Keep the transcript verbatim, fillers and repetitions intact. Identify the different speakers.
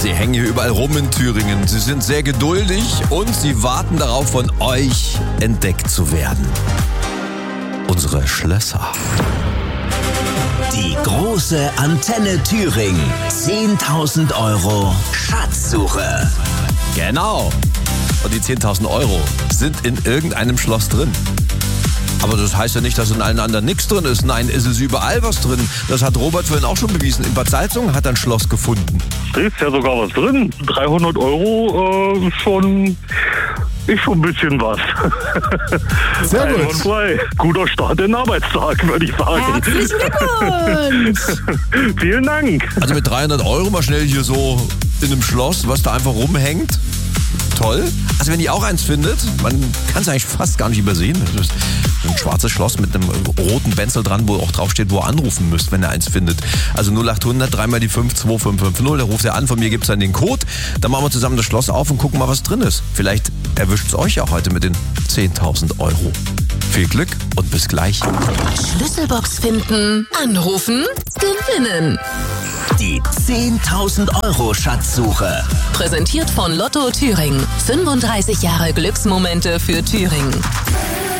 Speaker 1: Sie hängen hier überall rum in Thüringen. Sie sind sehr geduldig und sie warten darauf, von euch entdeckt zu werden. Unsere Schlösser.
Speaker 2: Die große Antenne Thüringen. zehntausend Euro Schatzsuche.
Speaker 1: Genau. Und die zehntausend Euro sind in irgendeinem Schloss drin. Aber das heißt ja nicht, dass in allen anderen nichts drin ist. Nein, es ist überall was drin. Das hat Robert vorhin auch schon bewiesen. In Bad Salzungen hat er ein Schloss gefunden.
Speaker 3: Da ist ja sogar was drin. dreihundert Euro äh, schon, ist schon ein bisschen was.
Speaker 4: Sehr gut.
Speaker 3: Frei. Guter Start in den Arbeitstag, würde ich sagen.
Speaker 5: Herzlichen Glückwunsch.
Speaker 3: Vielen Dank.
Speaker 1: Also mit dreihundert Euro mal schnell hier so in einem Schloss, was da einfach rumhängt. Toll. Also wenn ihr auch eins findet, man kann es eigentlich fast gar nicht übersehen. Das ist ein schwarzes Schloss mit einem roten Benzel dran, wo auch draufsteht, wo ihr anrufen müsst, wenn ihr eins findet. Also null acht hundert, dreimal die fünf, zwei fünf fünf null, da ruft ihr an, von mir gibt es dann den Code. Dann machen wir zusammen das Schloss auf und gucken mal, was drin ist. Vielleicht erwischt es euch ja heute mit den zehntausend Euro. Viel Glück und bis gleich.
Speaker 5: Schlüsselbox finden, anrufen, gewinnen.
Speaker 2: Die zehntausend Euro Schatzsuche.
Speaker 5: Präsentiert von Lotto Thüringen. fünfunddreißig Jahre Glücksmomente für Thüringen.